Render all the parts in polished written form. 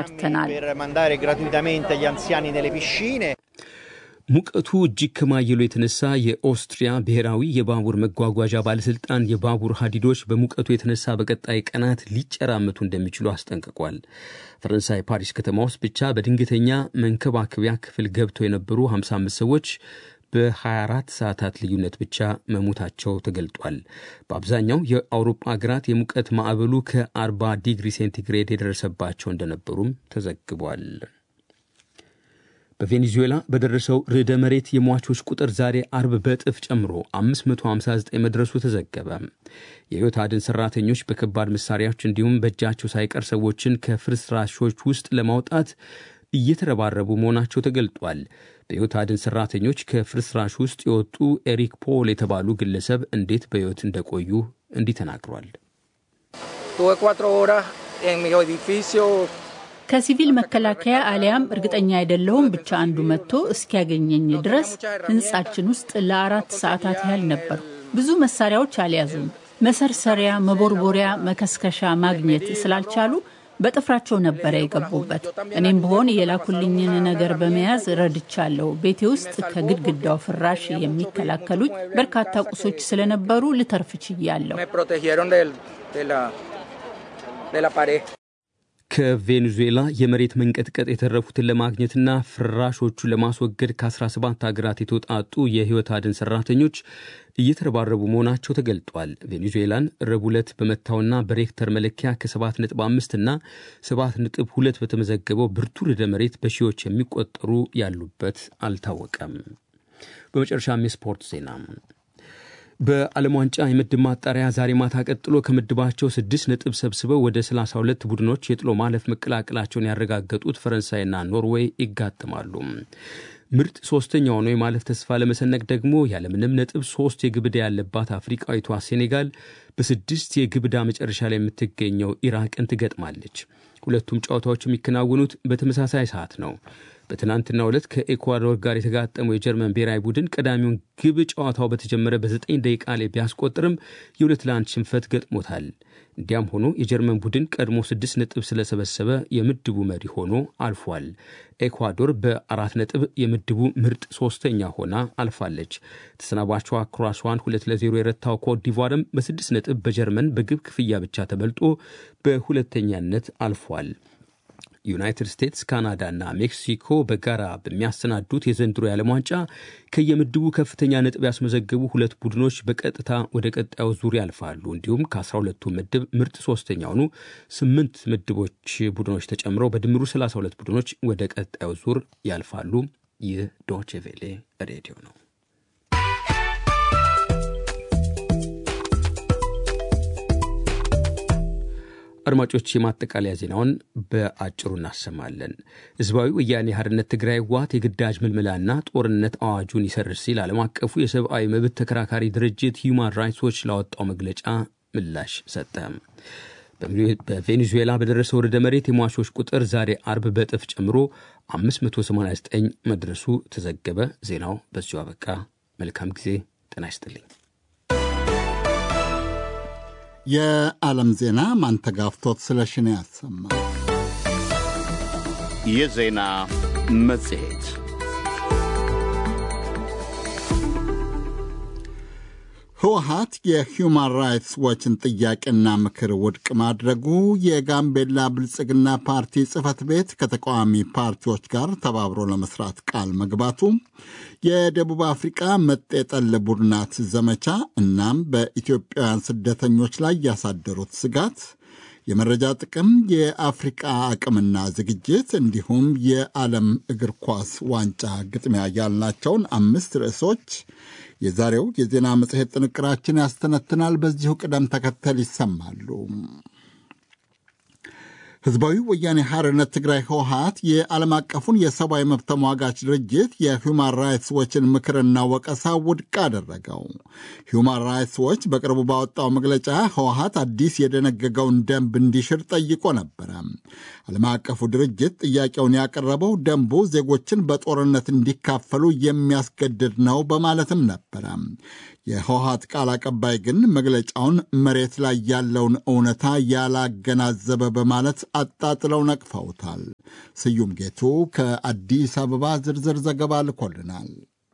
አጋርተናል። ሙቀቱ እጅግ ከማየሉ የተነሳ የኦስትሪያ ብሔራዊ የባቡር መጓጓዣ ባለስልጣን የባቡር ሀዲዶች በሙቀቱ የተነሳ በቀጣይ ቀናት ሊጨራመቱ እንደሚችሉ አስጠንቅቋል። ፈረንሳይ ፓሪስ ከተማ ውስጥ ብቻ በድንገተኛ መንከባከቢያ ክፍል ገብተው የነበሩ 55 ሰዎች በ24 ሰዓታት ልዩነት ብቻ መሞታቸው ተገልጧል። በአብዛኛው የአውሮፓ ሀገራት የሙቀት ማዕበሉ ከ40 ዲግሪ ሴንቲግሬድ የደረሰባቸው እንደነበሩም ተዘግቧል። በቬኔዙዌላ በደረሰው ርዕደ መሬት የሟቾች ቁጥር ዛሬ አርብ በእጥፍ ጨምሮ 559 መድረሱ ተዘገበ። የሕይወት አድን ሰራተኞች በከባድ መሳሪያዎች እንዲሁም በእጃቸው ሳይቀር ሰዎችን ከፍርስራሾች ውስጥ ለማውጣት እየተረባረቡ መሆናቸው ተገልጧል። በሕይወት አድን ሰራተኞች ከፍርስራሽ ውስጥ የወጡ ኤሪክ ፖል የተባሉ ግለሰብ እንዴት በሕይወት እንደቆዩ እንዲህ ተናግሯል። ከሲቪል መከላከያ አሊያም እርግጠኛ አይደለሁም ብቻ አንዱ መጥቶ እስኪያገኘኝ ድረስ ህንጻችን ውስጥ ለ4 ሰዓታት ያህል ነበር። ብዙ መሳሪያዎች አልያዙም። መሰርሰሪያ፣ መቦርቦሪያ፣ መከስከሻ ማግኘት ስላልቻሉ በጥፍራቸው ነበረ የገቡበት። እኔም ብሆን የላኩልኝን ነገር በመያዝ ረድቻለሁ። ቤቴ ውስጥ ከግድግዳው ፍራሽ የሚከላከሉኝ በርካታ ቁሶች ስለነበሩ ልተርፍ ችያለሁ። ከቬኔዙዌላ የመሬት መንቀጥቀጥ የተረፉትን ለማግኘትና ፍራሾቹን ለማስወገድ ከ17 ሀገራት የተውጣጡ የሕይወት አድን ሰራተኞች እየተረባረቡ መሆናቸው ተገልጧል። ቬኔዙዌላን ረቡዕ ዕለት በመታውና በሬክተር መለኪያ ከ7.5 እና 7.2 በተመዘገበው ብርቱ ርዕደ መሬት በሺዎች የሚቆጠሩ ያሉበት አልታወቀም። በመጨረሻም የስፖርት ዜና። በዓለም ዋንጫ የምድብ ማጣሪያ ዛሬ ማታ ቀጥሎ ከምድባቸው 6 ነጥብ ሰብስበው ወደ 32 ቡድኖች የጥሎ ማለፍ መቀላቀላቸውን ያረጋገጡት ፈረንሳይና ኖርዌይ ይጋጥማሉ። ምርጥ ሶስተኛ ሆኖ የማለፍ ተስፋ ለመሰነቅ ደግሞ ያለምንም ነጥብ 3 የግብዳ ያለባት አፍሪካዊቷ ሴኔጋል በ6 የግብዳ መጨረሻ ላይ የምትገኘው ኢራቅን ትገጥማለች። ሁለቱም ጨዋታዎች የሚከናወኑት በተመሳሳይ ሰዓት ነው። በትናንትናው ዕለት ከኤኳዶር ጋር የተጋጠመው የጀርመን ብሔራዊ ቡድን ቀዳሚውን ግብ ጨዋታው በተጀመረ በ9 ደቂቃ ላይ ቢያስቆጥርም የ2-1 ሽንፈት ገጥሞታል። እንዲያም ሆኖ የጀርመን ቡድን ቀድሞ 6 ነጥብ ስለሰበሰበ የምድቡ መሪ ሆኖ አልፏል። ኤኳዶር በ4 ነጥብ የምድቡ ምርጥ ሶስተኛ ሆና አልፋለች። ተሰናባቿ ክሮአሷን 2-0 የረታው ኮት ዲቯርም በ6 ነጥብ በጀርመን በግብ ክፍያ ብቻ ተበልጦ በሁለተኛነት አልፏል። ዩናይትድ ስቴትስ፣ ካናዳና ሜክሲኮ በጋራ በሚያሰናዱት የዘንድሮ የዓለም ዋንጫ ከየምድቡ ከፍተኛ ነጥብ ያስመዘገቡ 2 ቡድኖች በቀጥታ ወደ ቀጣዩ ዙር ያልፋሉ። እንዲሁም ከ12ቱ ምድብ ምርጥ ሶስተኛ ሆኑ 8 ምድቦች ቡድኖች ተጨምረው በድምሩ 32 ቡድኖች ወደ ቀጣዩ ዙር ያልፋሉ። ይህ ዶቼ ቬሌ ሬዲዮ ነው። አድማጮች የማጠቃለያ ዜናውን በአጭሩ እናሰማለን። ህዝባዊ ወያኔ ሓርነት ትግራይ ህወሓት የግዳጅ ምልመላና ጦርነት አዋጁን ይሰርዝ ሲል ዓለም አቀፉ የሰብአዊ መብት ተከራካሪ ድርጅት ሂዩማን ራይትስ ዎች ላወጣው መግለጫ ምላሽ ሰጠ። በቬኔዙዌላ በደረሰው ርዕደ መሬት የሟቾች ቁጥር ዛሬ አርብ በእጥፍ ጨምሮ 589 መድረሱ ተዘገበ። ዜናው በዚሁ አበቃ። መልካም ጊዜ። ጤና ይስጥልኝ። የዓለም ዜና ማንተጋፍቶት ስለሽን ያሰማ። የዜና መጽሔት ህወሓት የሂውማን ራይትስ ዎችን ጥያቄና ምክር ውድቅ ማድረጉ፣ የጋምቤላ ብልጽግና ፓርቲ ጽሕፈት ቤት ከተቃዋሚ ፓርቲዎች ጋር ተባብሮ ለመስራት ቃል መግባቱ፣ የደቡብ አፍሪቃ መጤጠል ቡድናት ዘመቻ እናም በኢትዮጵያውያን ስደተኞች ላይ ያሳደሩት ስጋት፣ የመረጃ ጥቅም፣ የአፍሪቃ አቅምና ዝግጅት እንዲሁም የዓለም እግር ኳስ ዋንጫ ግጥሚያ ያልናቸውን 5 ርዕሶች የዛሬው የዜና መጽሔት ጥንቅራችን ያስተነትናል። በዚሁ ቅደም ተከተል ይሰማሉ። ህዝባዊ ወያኔ ሓርነት ትግራይ ህወሓት የዓለም አቀፉን የሰብአዊ መብት ተሟጋች ድርጅት የሂውማን ራይትስ ዎችን ምክርና ወቀሳ ውድቅ አደረገው። ሂውማን ራይትስ ዎች በቅርቡ ባወጣው መግለጫ ህወሓት አዲስ የደነገገውን ደንብ እንዲሽር ጠይቆ ነበረ። ዓለም አቀፉ ድርጅት ጥያቄውን ያቀረበው ደንቡ ዜጎችን በጦርነት እንዲካፈሉ የሚያስገድድ ነው በማለትም ነበረ። የህወሓት ቃል አቀባይ ግን መግለጫውን መሬት ላይ ያለውን እውነታ ያላገናዘበ በማለት አጣጥለው ነቅፈውታል። ስዩም ጌቱ ከአዲስ አበባ ዝርዝር ዘገባ ልኮልናል።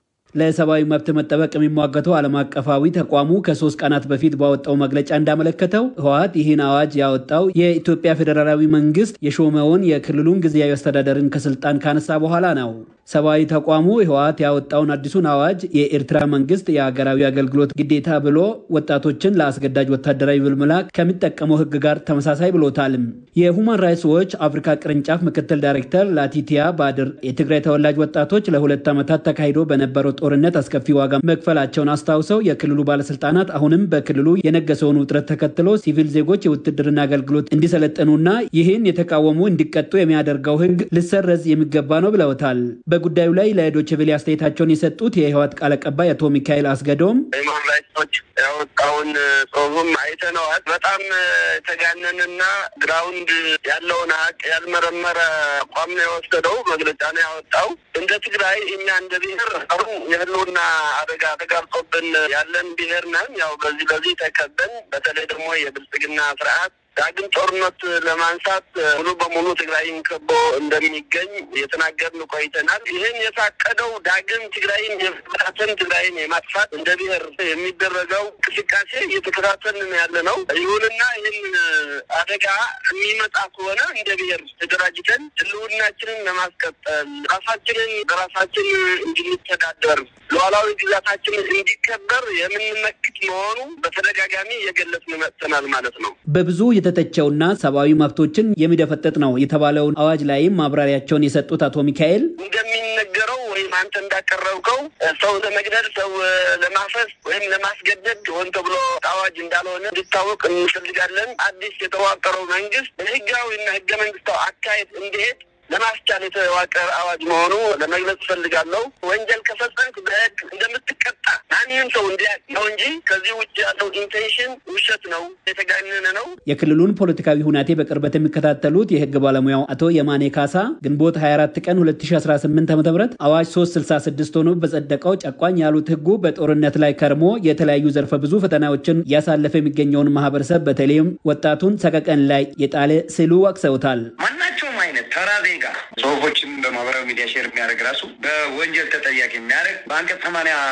ለሰብአዊ መብት መጠበቅ የሚሟገተው ዓለም አቀፋዊ ተቋሙ ከ3 ቀናት በፊት ባወጣው መግለጫ እንዳመለከተው ህወሓት ይህን አዋጅ ያወጣው የኢትዮጵያ ፌዴራላዊ መንግስት የሾመውን የክልሉን ጊዜያዊ አስተዳደርን ከስልጣን ካነሳ በኋላ ነው። ሰብአዊ ተቋሙ ህወሓት ያወጣውን አዲሱን አዋጅ የኤርትራ መንግስት የሀገራዊ አገልግሎት ግዴታ ብሎ ወጣቶችን ለአስገዳጅ ወታደራዊ ምልመላ ከሚጠቀመው ህግ ጋር ተመሳሳይ ብሎታል። የሁማን ራይትስ ዎች አፍሪካ ቅርንጫፍ ምክትል ዳይሬክተር ላቲቲያ ባድር የትግራይ ተወላጅ ወጣቶች ለ2 ዓመታት ተካሂዶ በነበረው ጦርነት አስከፊ ዋጋ መክፈላቸውን አስታውሰው የክልሉ ባለስልጣናት አሁንም በክልሉ የነገሰውን ውጥረት ተከትሎ ሲቪል ዜጎች የውትድርና አገልግሎት እንዲሰለጥኑና ይህን የተቃወሙ እንዲቀጡ የሚያደርገው ህግ ሊሰረዝ የሚገባ ነው ብለውታል። በጉዳዩ ላይ ለዶይቼ ቬለ አስተያየታቸውን የሰጡት የህወሓት ቃል አቀባይ አቶ ሚካኤል አስገዶም ሁማን ራይትስ ያወጣውን ጽሁፍም አይተነዋል። በጣም የተጋነንና ግራውንድ ያለውን ሀቅ ያልመረመረ አቋም ነው የወሰደው፣ መግለጫ ነው ያወጣው። እንደ ትግራይ እኛ እንደ ብሔር የህልውና አደጋ ተጋርጦብን ያለን ብሔር ነን። ያው በዚህ ተከበን በተለይ ደግሞ የብልጽግና ስርዓት ዳግም ጦርነት ለማንሳት ሙሉ በሙሉ ትግራይን ከቦ እንደሚገኝ የተናገርን ቆይተናል። ይህን የታቀደው ዳግም ትግራይን የማጥፋት ትግራይን የማጥፋት እንደ ብሔር የሚደረገው እንቅስቃሴ እየተከታተልን ያለ ነው። ይሁንና ይህን አደጋ የሚመጣ ከሆነ እንደ ብሔር ተደራጅተን ህልውናችንን ለማስቀጠል ራሳችንን በራሳችን እንድንተዳደር ሉዓላዊ ግዛታችን እንዲከበር የምንመክት መሆኑ በተደጋጋሚ እየገለጽን መጥተናል ማለት ነው። በብዙ የተተቸውና ሰብአዊ መብቶችን የሚደፈጥጥ ነው የተባለውን አዋጅ ላይም ማብራሪያቸውን የሰጡት አቶ ሚካኤል እንደሚነገረው ወይም አንተ እንዳቀረብከው ሰው ለመግደል ሰው ለማፈስ ወይም ለማስገደድ ሆን ተብሎ አዋጅ እንዳልሆነ እንዲታወቅ እንፈልጋለን። አዲስ የተዋቀረው መንግስት ህጋዊና ህገ መንግስታዊ አካሄድ እንዲሄድ ለማስቻል የተዋቀረ አዋጅ መሆኑ ለመግለጽ ፈልጋለሁ። ወንጀል ከፈጸምክ በህግ እንደምትቀጣ ማንንም ሰው እንዲያውቅ ነው እንጂ ከዚህ ውጭ ያለው ኢንቴንሽን ውሸት ነው፣ የተጋነነ ነው። የክልሉን ፖለቲካዊ ሁናቴ በቅርበት የሚከታተሉት የህግ ባለሙያው አቶ የማኔ ካሳ ግንቦት 24 ቀን 2018 ዓ.ም አዋጅ 366 ሆኖ በጸደቀው ጨቋኝ ያሉት ህጉ በጦርነት ላይ ከርሞ የተለያዩ ዘርፈ ብዙ ፈተናዎችን ያሳለፈ የሚገኘውን ማህበረሰብ በተለይም ወጣቱን ሰቀቀን ላይ የጣለ ሲሉ ወቅሰውታል። ማናቸውም አይነት ተራ ዜጋ ጽሁፎችን በማህበራዊ ሚዲያ ሼር የሚያደርግ ራሱ በወንጀል ተጠያቂ የሚያደርግ በአንቀጽ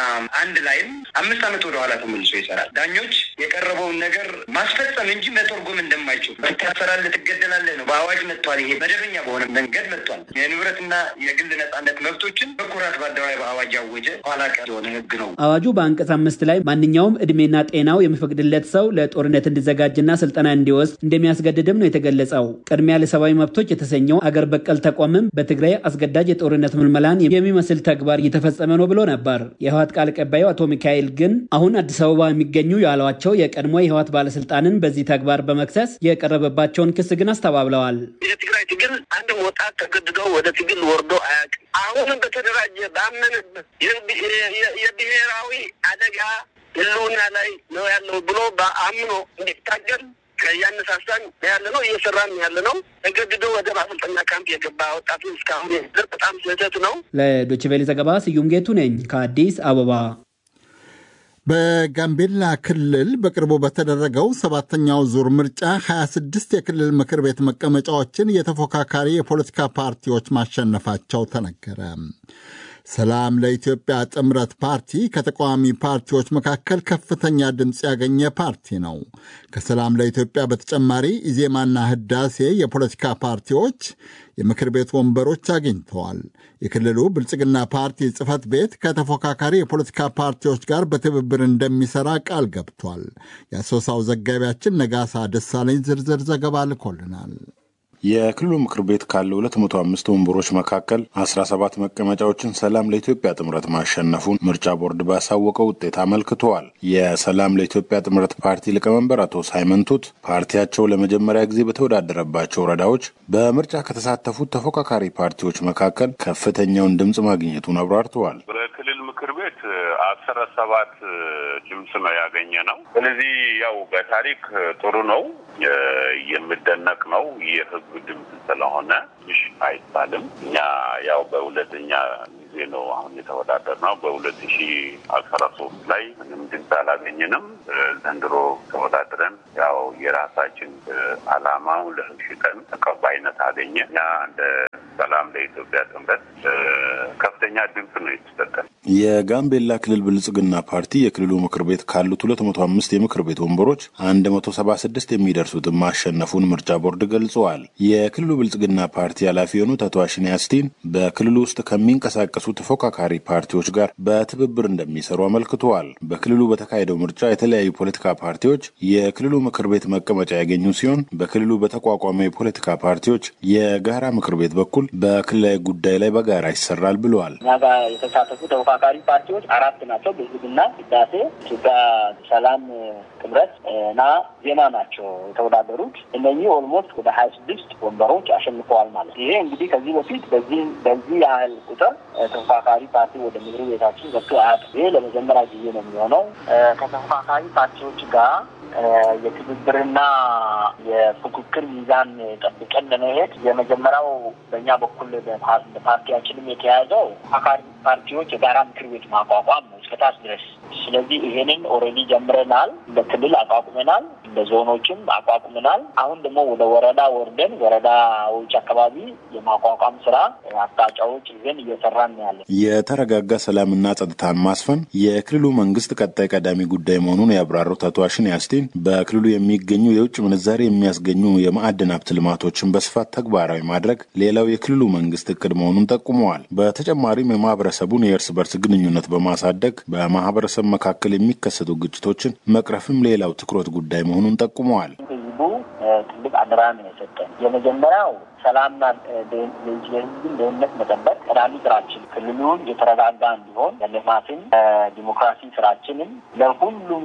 81 ላይም 5 ዓመት ወደ ኋላ ተመልሶ ይሰራል። ዳኞች የቀረበውን ነገር ማስፈጸም እንጂ መተርጎም እንደማይችሉ ትታሰራለህ፣ ትገደላለህ ነው በአዋጅ መጥቷል። ይሄ መደበኛ በሆነ መንገድ መጥቷል። የንብረትና የግል ነጻነት መብቶችን በኩራት በአደባባይ በአዋጅ ያወጀ ኋላ ቀር የሆነ ህግ ነው። አዋጁ በአንቀጽ 5 ላይ ማንኛውም እድሜና ጤናው የሚፈቅድለት ሰው ለጦርነት እንዲዘጋጅና ስልጠና እንዲወስድ እንደሚያስገድድም ነው የተገለጸው። ቅድሚያ ለሰብአዊ መብቶች የተሰኘው አገር በቀል ተቋምም በትግራይ አስገዳጅ የጦርነት ምልመላን የሚመስል ተግባር እየተፈጸመ ነው ብሎ ነበር። የህወሓት ቃል አቀባዩ አቶ ሚካኤል ግን አሁን አዲስ አበባ የሚገኙ ያሏቸው የቀድሞ የህወሓት ባለስልጣንን በዚህ ተግባር በመክሰስ የቀረበባቸውን ክስ ግን አስተባብለዋል። የትግራይ ትግል አንድም ወጣት ተገድዶ ወደ ትግል ወርዶ አያውቅም። አሁንም በተደራጀ ባመነበት የብሔራዊ አደጋ ህልውና ላይ ነው ያለው ብሎ በአምኖ እንዲታገል ያነሳሳን ያለ ነው፣ እየሰራን ያለ ነው። ተገድዶ ወደ ማሰልጠኛ ካምፕ የገባ ወጣቱ እስካሁን በጣም ስህተት ነው። ለዶይቼ ቬለ ዘገባ ስዩም ጌቱ ነኝ ከአዲስ አበባ። በጋምቤላ ክልል በቅርቡ በተደረገው 7ኛው ዙር ምርጫ 26 የክልል ምክር ቤት መቀመጫዎችን የተፎካካሪ የፖለቲካ ፓርቲዎች ማሸነፋቸው ተነገረ። ሰላም ለኢትዮጵያ ጥምረት ፓርቲ ከተቃዋሚ ፓርቲዎች መካከል ከፍተኛ ድምፅ ያገኘ ፓርቲ ነው። ከሰላም ለኢትዮጵያ በተጨማሪ ኢዜማና ህዳሴ የፖለቲካ ፓርቲዎች የምክር ቤት ወንበሮች አግኝተዋል። የክልሉ ብልጽግና ፓርቲ ጽህፈት ቤት ከተፎካካሪ የፖለቲካ ፓርቲዎች ጋር በትብብር እንደሚሰራ ቃል ገብቷል። የአሶሳው ዘጋቢያችን ነጋሳ ደሳለኝ ዝርዝር ዘገባ ልኮልናል። የክልሉ ምክር ቤት ካለው 205 ወንበሮች መካከል 17 መቀመጫዎችን ሰላም ለኢትዮጵያ ጥምረት ማሸነፉን ምርጫ ቦርድ ባሳወቀው ውጤት አመልክተዋል። የሰላም ለኢትዮጵያ ጥምረት ፓርቲ ሊቀመንበር አቶ ሳይመን ቱት ፓርቲያቸው ለመጀመሪያ ጊዜ በተወዳደረባቸው ወረዳዎች በምርጫ ከተሳተፉት ተፎካካሪ ፓርቲዎች መካከል ከፍተኛውን ድምፅ ማግኘቱን አብራርተዋል። በክልል ምክር ቤት 17 ድምፅ ነው ያገኘ ነው። ስለዚህ ያው በታሪክ ጥሩ ነው፣ የሚደነቅ ነው። የህዝብ ድምፅ ስለሆነ ትንሽ አይባልም። እኛ ያው በሁለተኛ ጊዜ ነው አሁን የተወዳደርነው። በ2013 ላይ ምንም ድምፅ አላገኘንም። ዘንድሮ ተወዳድረን ያው የራሳችን አላማው ለህዝብ ሽጠን ተቀባይነት አገኘ። ያ እንደ ሰላም ለኢትዮጵያ ጥምረት ከፍተኛ ድምፅ ነው የተሰጠን። የጋምቤላ ክልል ብልጽግና ፓርቲ የክልሉ ምክር ቤት ካሉት 205 የምክር ቤት ወንበሮች 176 የሚደርሱትን ማሸነፉን ምርጫ ቦርድ ገልጸዋል። የክልሉ ብልጽግና ፓርቲ ኃላፊ የሆኑት አቶ አሽኔ አስቲን በክልሉ ውስጥ ከሚንቀሳቀሱ ተፎካካሪ ፓርቲዎች ጋር በትብብር እንደሚሰሩ አመልክተዋል። በክልሉ በተካሄደው ምርጫ የተለያዩ ፖለቲካ ፓርቲዎች የክልሉ ምክር ቤት መቀመጫ ያገኙ ሲሆን በክልሉ በተቋቋመ የፖለቲካ ፓርቲዎች የጋራ ምክር ቤት በኩል በክልላዊ ጉዳይ ላይ በጋራ ይሰራል ብለዋል። የተሳተፉ ተፎካካሪ ፓርቲዎች 4 ናቸው። ብልጽግና፣ ህዳሴ፣ ኢትዮጵያ ሰላም ጥምረት እና ዜማ ናቸው የተወዳደሩት። እነኚህ ኦልሞስት ወደ 26 ወንበሮች አሸንፈዋል ማለት ነው። ይሄ እንግዲህ ከዚህ በፊት በዚህ ያህል ቁጥር ተፎካካሪ ፓርቲ ወደ ምክር ቤታችን ገብቶ አያውቅም። ይሄ ለመጀመሪያ ጊዜ ነው የሚሆነው። ከተፎካካሪ ፓርቲዎች ጋር የትብብርና የፉክክር ሚዛን ጠብቀን ለመሄድ የመጀመሪያው በእኛ በኩል በፓርቲያችንም የተያዘው ተፎካካሪ ፓርቲዎች የጋራ ምክር ቤት ማቋቋም ነው እስከታች ድረስ። ስለዚህ ይሄንን ኦልሬዲ ጀምረናል። በክልል አቋቁመናል፣ በዞኖችም አቋቁመናል። አሁን ደግሞ ወደ ወረዳ ወርደን ወረዳዎች አካባቢ የማቋቋም ስራ አቅጣጫዎች ይዘን እየሰራን ያለን። የተረጋጋ ሰላምና ጸጥታን ማስፈን የክልሉ መንግስት ቀጣይ ቀዳሚ ጉዳይ መሆኑን ያብራሩት አቶ አሽኔ አስቲን በክልሉ የሚገኙ የውጭ ምንዛሬ የሚያስገኙ የማዕድን ሀብት ልማቶችን በስፋት ተግባራዊ ማድረግ ሌላው የክልሉ መንግስት እቅድ መሆኑን ጠቁመዋል። በተጨማሪም የማህበረሰቡን የእርስ በርስ ግንኙነት በማሳደግ በማህበረሰብ መካከል የሚከሰቱ ግጭቶችን መቅረፍም ሌላው ትኩረት ጉዳይ መሆኑን ጠቁመዋል። ህዝቡ ትልቅ አደራ ነው የሰጠን። የመጀመሪያው ሰላምና የህዝብን ደህንነት መጠበቅ ቀዳሚ ስራችን፣ ክልሉን የተረጋጋ እንዲሆን ለልማትን ዲሞክራሲ ስራችንን ለሁሉም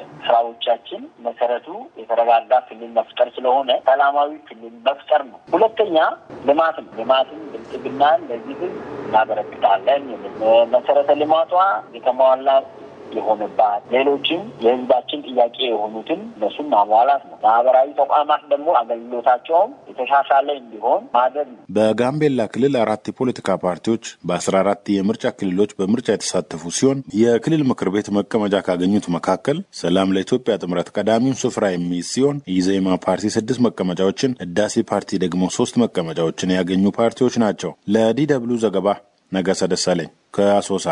ስራዎቻችን መሰረቱ የተረጋጋ ክልል መፍጠር ስለሆነ ሰላማዊ ክልል መፍጠር ነው። ሁለተኛ ልማትን ብልጽግናን ለዚህ ህዝብ እናበረክታለን። መሰረተ ልማቷ የተሟላ የሆነባት ሌሎችም የህዝባችን ጥያቄ የሆኑትን እነሱን ማሟላት ነው። ማህበራዊ ተቋማት ደግሞ አገልግሎታቸውም የተሻሻለ እንዲሆን ማድረግ ነው። በጋምቤላ ክልል 4 የፖለቲካ ፓርቲዎች በ14 የምርጫ ክልሎች በምርጫ የተሳተፉ ሲሆን የክልል ምክር ቤት መቀመጫ ካገኙት መካከል ሰላም ለኢትዮጵያ ጥምረት ቀዳሚውን ስፍራ የሚይዝ ሲሆን ኢዜማ ፓርቲ 6 መቀመጫዎችን፣ ህዳሴ ፓርቲ ደግሞ 3 መቀመጫዎችን ያገኙ ፓርቲዎች ናቸው። ለዲደብሊው ዘገባ ነገሰ ደሳለኝ ከአሶሳ።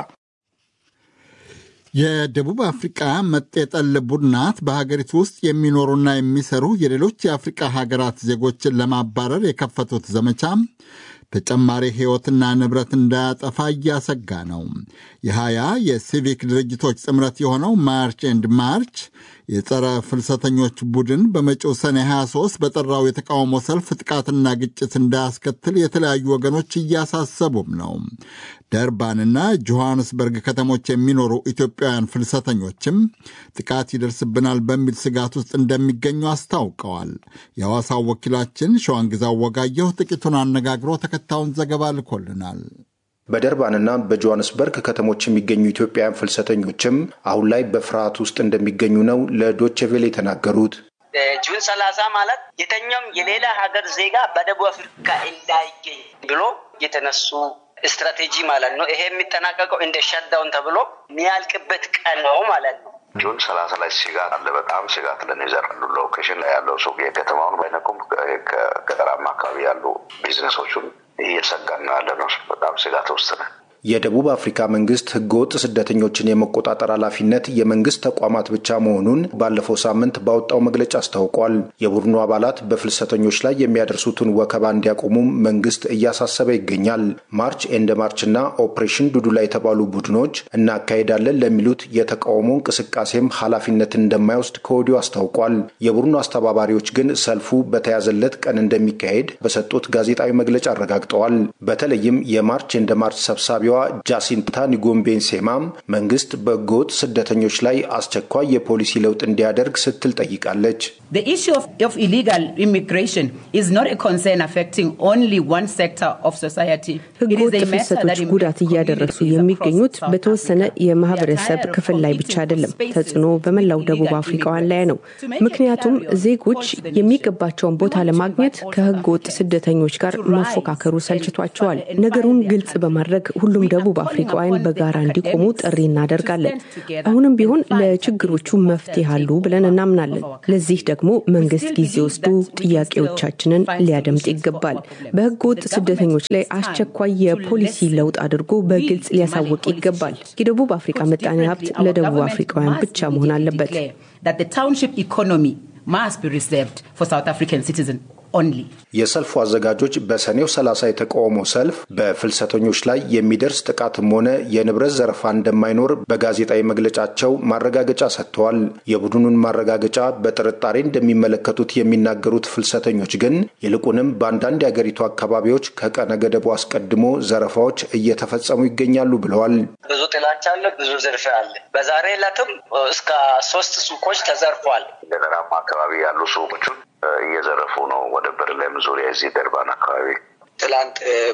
የደቡብ አፍሪቃ መጤጠል ቡድናት በሀገሪቱ ውስጥ የሚኖሩና የሚሰሩ የሌሎች የአፍሪቃ ሀገራት ዜጎችን ለማባረር የከፈቱት ዘመቻ ተጨማሪ ሕይወትና ንብረት እንዳያጠፋ እያሰጋ ነው። የ20 የሲቪክ ድርጅቶች ጥምረት የሆነው ማርች ኤንድ ማርች የጸረ ፍልሰተኞች ቡድን በመጪው ሰኔ 23 በጠራው የተቃውሞ ሰልፍ ጥቃትና ግጭት እንዳያስከትል የተለያዩ ወገኖች እያሳሰቡም ነው። ደርባንና ጆሐንስበርግ ከተሞች የሚኖሩ ኢትዮጵያውያን ፍልሰተኞችም ጥቃት ይደርስብናል በሚል ስጋት ውስጥ እንደሚገኙ አስታውቀዋል። የሐዋሳው ወኪላችን ሸዋንግዛው ወጋየሁ ጥቂቱን አነጋግሮ ተከታዩን ዘገባ ልኮልናል። በደርባንና በጆሐንስበርግ ከተሞች የሚገኙ ኢትዮጵያውያን ፍልሰተኞችም አሁን ላይ በፍርሃት ውስጥ እንደሚገኙ ነው ለዶቼ ቬለ የተናገሩት። ጁን 30 ማለት የተኛም የሌላ ሀገር ዜጋ በደቡብ አፍሪካ እንዳይገኝ ብሎ የተነሱ ስትራቴጂ ማለት ነው። ይሄ የሚጠናቀቀው እንደ ሸትዳውን ተብሎ የሚያልቅበት ቀን ነው ማለት ነው። ጁን 30 ላይ ስጋት አለ። በጣም ስጋት ለኔዘራሉ ሎኬሽን ላይ ያለው ሱቅ የከተማውን ባይነኩም ከገጠራማ አካባቢ ያሉ ቢዝነሶቹን እየተሰጋን ያለ ነው። በጣም ስጋት ውስጥ ነው። የደቡብ አፍሪካ መንግስት ህገወጥ ስደተኞችን የመቆጣጠር ኃላፊነት የመንግስት ተቋማት ብቻ መሆኑን ባለፈው ሳምንት ባወጣው መግለጫ አስታውቋል። የቡድኑ አባላት በፍልሰተኞች ላይ የሚያደርሱትን ወከባ እንዲያቆሙም መንግስት እያሳሰበ ይገኛል። ማርች ኤንድ ማርችና ኦፕሬሽን ዱዱላ የተባሉ ቡድኖች እናካሄዳለን ለሚሉት የተቃውሞ እንቅስቃሴም ኃላፊነትን እንደማይወስድ ከወዲሁ አስታውቋል። የቡድኑ አስተባባሪዎች ግን ሰልፉ በተያዘለት ቀን እንደሚካሄድ በሰጡት ጋዜጣዊ መግለጫ አረጋግጠዋል። በተለይም የማርች ኤንድ ማርች ሰብሳቢ ጃሲንታ ኒጎምቤን ሴማም መንግስት በህገወጥ ስደተኞች ላይ አስቸኳይ የፖሊሲ ለውጥ እንዲያደርግ ስትል ጠይቃለች። The issue of illegal immigration is not a concern affecting only one sector of society. ህገወጥ ፍልሰቶች ጉዳት እያደረሱ የሚገኙት በተወሰነ የማህበረሰብ ክፍል ላይ ብቻ አይደለም። ተጽዕኖ በመላው ደቡብ አፍሪካውያን ላይ ነው። ምክንያቱም ዜጎች የሚገባቸውን ቦታ ለማግኘት ከህገወጥ ስደተኞች ጋር መፎካከሩ ሰልችቷቸዋል። ነገሩን ግልጽ በማድረግ ሁሉም ሁሉም ደቡብ አፍሪካውያን በጋራ እንዲቆሙ ጥሪ እናደርጋለን። አሁንም ቢሆን ለችግሮቹ መፍትሄ አሉ ብለን እናምናለን። ለዚህ ደግሞ መንግስት ጊዜ ወስዶ ጥያቄዎቻችንን ሊያደምጥ ይገባል። በህገወጥ ስደተኞች ላይ አስቸኳይ የፖሊሲ ለውጥ አድርጎ በግልጽ ሊያሳውቅ ይገባል። የደቡብ አፍሪካ ምጣኔ ሀብት ለደቡብ አፍሪካውያን ብቻ መሆን አለበት። That the township economy must be reserved for South African citizens only. የሰልፉ አዘጋጆች በሰኔው 30 የተቃውሞ ሰልፍ በፍልሰተኞች ላይ የሚደርስ ጥቃትም ሆነ የንብረት ዘረፋ እንደማይኖር በጋዜጣዊ መግለጫቸው ማረጋገጫ ሰጥተዋል። የቡድኑን ማረጋገጫ በጥርጣሬ እንደሚመለከቱት የሚናገሩት ፍልሰተኞች ግን ይልቁንም በአንዳንድ የአገሪቱ አካባቢዎች ከቀነ ገደቡ አስቀድሞ ዘረፋዎች እየተፈጸሙ ይገኛሉ ብለዋል። ብዙ ጥላቻ አለ፣ ብዙ ዝርፊያ አለ። በዛሬ ዕለትም እስከ 3 ሱቆች ተዘርፈዋል። ገጠራማ አካባቢ ያሉ ሱቆችን እየዘረፉ ነው። ወደ በርለም ዙሪያ እዚህ ደርባን አካባቢ ትላንት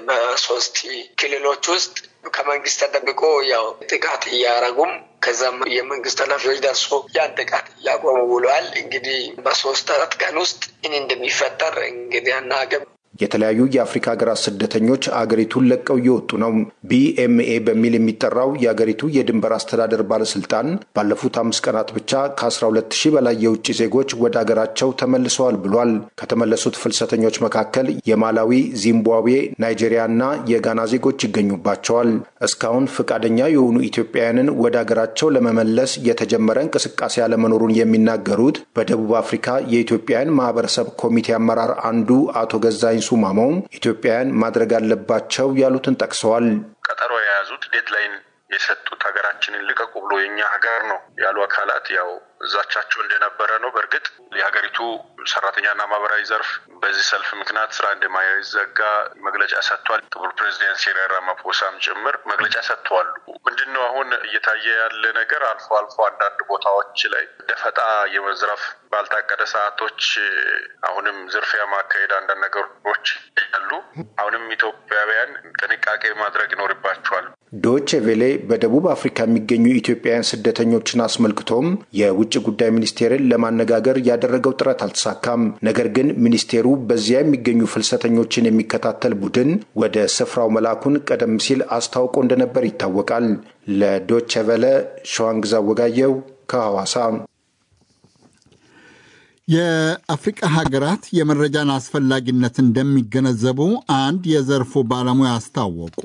በ3 ክልሎች ውስጥ ከመንግስት ተደብቆ ያው ጥቃት እያረጉም ከዛም የመንግስት ኃላፊዎች ደርሶ ያን ጥቃት ያቆሙ ብለዋል። እንግዲህ በ3-4 ቀን ውስጥ እንደሚፈጠር እንግዲህ አናገም። የተለያዩ የአፍሪካ ሀገራት ስደተኞች አገሪቱን ለቀው እየወጡ ነው። BMA በሚል የሚጠራው የአገሪቱ የድንበር አስተዳደር ባለስልጣን ባለፉት 5 ቀናት ብቻ ከ12000 በላይ የውጭ ዜጎች ወደ አገራቸው ተመልሰዋል ብሏል። ከተመለሱት ፍልሰተኞች መካከል የማላዊ፣ ዚምባብዌ፣ ናይጄሪያና የጋና ዜጎች ይገኙባቸዋል። እስካሁን ፈቃደኛ የሆኑ ኢትዮጵያውያንን ወደ አገራቸው ለመመለስ የተጀመረ እንቅስቃሴ አለመኖሩን የሚናገሩት በደቡብ አፍሪካ የኢትዮጵያውያን ማህበረሰብ ኮሚቴ አመራር አንዱ አቶ ገዛኝ ሱማማው ኢትዮጵያውያን ማድረግ አለባቸው ያሉትን ጠቅሰዋል። ቀጠሮ የያዙት ዴድላይን የሰጡት ሀገራችንን ልቀቁ ብሎ የኛ ሀገር ነው ያሉ አካላት ያው ዛቻቸው እንደነበረ ነው። በርግጥ የሀገሪቱ ሰራተኛና ማህበራዊ ዘርፍ በዚህ ሰልፍ ምክንያት ስራ እንደማይዘጋ መግለጫ ሰጥቷል። ክቡር ፕሬዝዳንት ሲሪል ራማፎሳም ጭምር መግለጫ ሰጥተዋል። ምንድነው አሁን እየታየ ያለ ነገር አልፎ አልፎ አንዳንድ ቦታዎች ላይ ደፈጣ የመዝረፍ ባልታቀደ ሰዓቶች አሁንም ዝርፊያ ማካሄድ አንዳንድ ነገሮች ያሉ አሁንም ኢትዮጵያውያን ጥንቃቄ ማድረግ ይኖርባቸዋል። ዶቼ ቬሌ በደቡብ አፍሪካ የሚገኙ ኢትዮጵያውያን ስደተኞችን አስመልክቶም የውጭ ጉዳይ ሚኒስቴርን ለማነጋገር ያደረገው ጥረት አልተሳካም። ነገር ግን ሚኒስቴሩ በዚያ የሚገኙ ፍልሰተኞችን የሚከታተል ቡድን ወደ ስፍራው መላኩን ቀደም ሲል አስታውቆ እንደነበር ይታወቃል። ለዶቼ ቬለ ሸዋንግዛ ወጋየው ከሐዋሳ። የአፍሪካ ሀገራት የመረጃን አስፈላጊነት እንደሚገነዘቡ አንድ የዘርፉ ባለሙያ አስታወቁ።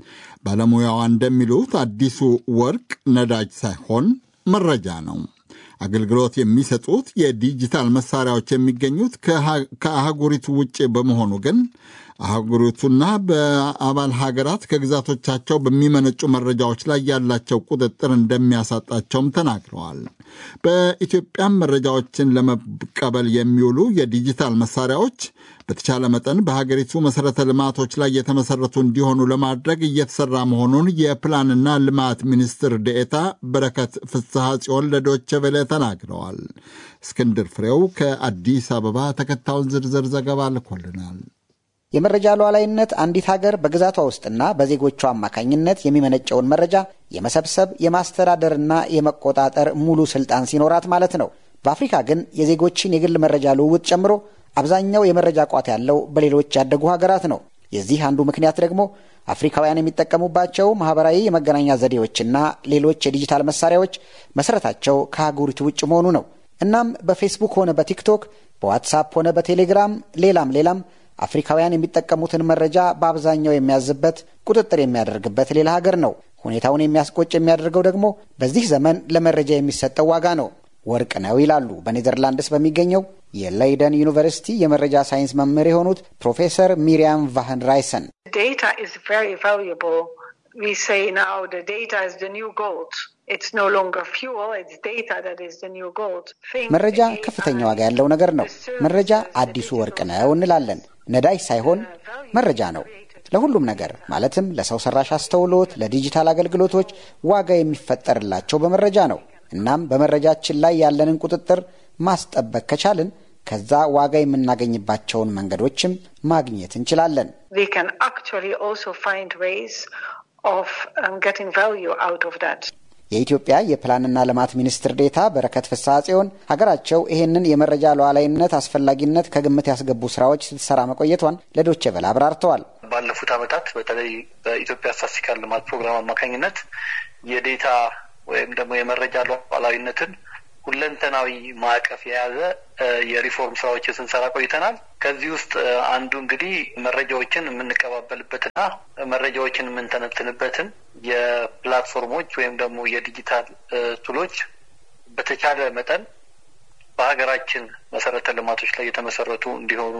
ባለሙያዋ እንደሚሉት አዲሱ ወርቅ ነዳጅ ሳይሆን መረጃ ነው። አገልግሎት የሚሰጡት የዲጂታል መሳሪያዎች የሚገኙት ከአህጉሪቱ ውጭ በመሆኑ ግን አህጉሪቱና በአባል ሀገራት ከግዛቶቻቸው በሚመነጩ መረጃዎች ላይ ያላቸው ቁጥጥር እንደሚያሳጣቸውም ተናግረዋል። በኢትዮጵያም መረጃዎችን ለመቀበል የሚውሉ የዲጂታል መሳሪያዎች በተቻለ መጠን በሀገሪቱ መሰረተ ልማቶች ላይ የተመሰረቱ እንዲሆኑ ለማድረግ እየተሰራ መሆኑን የፕላንና ልማት ሚኒስትር ዴኤታ በረከት ፍስሐ ጽዮን ለዶቼ ቬለ ተናግረዋል። እስክንድር ፍሬው ከአዲስ አበባ ተከታዩን ዝርዝር ዘገባ ልኮልናል። የመረጃ ሉዓላዊነት አንዲት ሀገር በግዛቷ ውስጥና በዜጎቿ አማካኝነት የሚመነጨውን መረጃ የመሰብሰብ የማስተዳደርና የመቆጣጠር ሙሉ ስልጣን ሲኖራት ማለት ነው። በአፍሪካ ግን የዜጎችን የግል መረጃ ልውውጥ ጨምሮ አብዛኛው የመረጃ ቋት ያለው በሌሎች ያደጉ ሀገራት ነው። የዚህ አንዱ ምክንያት ደግሞ አፍሪካውያን የሚጠቀሙባቸው ማህበራዊ የመገናኛ ዘዴዎችና ሌሎች የዲጂታል መሳሪያዎች መሰረታቸው ከአህጉሪቱ ውጭ መሆኑ ነው። እናም በፌስቡክ ሆነ በቲክቶክ፣ በዋትስአፕ ሆነ በቴሌግራም ሌላም አፍሪካውያን የሚጠቀሙትን መረጃ በአብዛኛው የሚያዝበት ቁጥጥር የሚያደርግበት ሌላ ሀገር ነው። ሁኔታውን የሚያስቆጭ የሚያደርገው ደግሞ በዚህ ዘመን ለመረጃ የሚሰጠው ዋጋ ነው። ወርቅ ነው ይላሉ በኔዘርላንድስ በሚገኘው የሌይደን ዩኒቨርሲቲ የመረጃ ሳይንስ መምህር የሆኑት ፕሮፌሰር ሚሪያም ቫህን ራይሰን። Data is very valuable. We say now the data is the new gold. It's no longer fuel, it's data that is the new gold. መረጃ ከፍተኛ ዋጋ ያለው ነገር ነው። መረጃ አዲሱ ወርቅ ነው እንላለን። ነዳጅ ሳይሆን መረጃ ነው። ለሁሉም ነገር ማለትም ለሰው ሰራሽ አስተውሎት፣ ለዲጂታል አገልግሎቶች ዋጋ የሚፈጠርላቸው በመረጃ ነው። እናም በመረጃችን ላይ ያለንን ቁጥጥር ማስጠበቅ ከቻልን ከዛ ዋጋ የምናገኝባቸውን መንገዶችም ማግኘት እንችላለን። We can actually also find ways of getting value out of that. የኢትዮጵያ የፕላንና ልማት ሚኒስትር ዴኤታ በረከት ፍስሐ ጽዮን ሀገራቸው ይህንን የመረጃ ሉዓላዊነት አስፈላጊነት ከግምት ያስገቡ ስራዎች ስትሰራ መቆየቷን ለዶይቼ ቬለ አብራርተዋል። ባለፉት ዓመታት በተለይ በኢትዮጵያ ስታትስቲካል ልማት ፕሮግራም አማካኝነት የዴታ ወይም ደግሞ የመረጃ ሉዓላዊነትን ሁለንተናዊ ማዕቀፍ የያዘ የሪፎርም ስራዎችን ስንሰራ ቆይተናል። ከዚህ ውስጥ አንዱ እንግዲህ መረጃዎችን የምንቀባበልበትና መረጃዎችን የምንተነትንበትን የፕላትፎርሞች ወይም ደግሞ የዲጂታል ቱሎች በተቻለ መጠን በሀገራችን መሰረተ ልማቶች ላይ የተመሰረቱ እንዲሆኑ